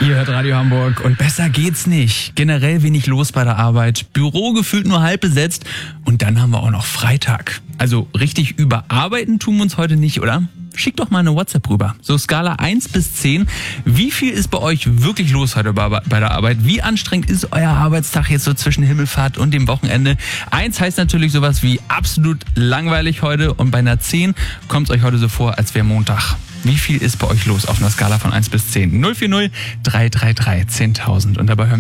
Ihr hört Radio Hamburg und besser geht's nicht. Generell wenig los bei der Arbeit, Büro gefühlt nur halb besetzt und dann haben wir auch noch Freitag. Also richtig überarbeiten tun wir uns heute nicht, oder? Schickt doch mal eine WhatsApp rüber. So Skala 1 bis 10. Wie viel ist bei euch wirklich los heute bei der Arbeit? Wie anstrengend ist euer Arbeitstag jetzt so zwischen Himmelfahrt und dem Wochenende? 1 heißt natürlich sowas wie absolut langweilig heute und bei einer 10 kommt es euch heute so vor, als wäre Montag. Wie viel ist bei euch los auf einer Skala von 1 bis 10? 040 333 10.000 und dabei hören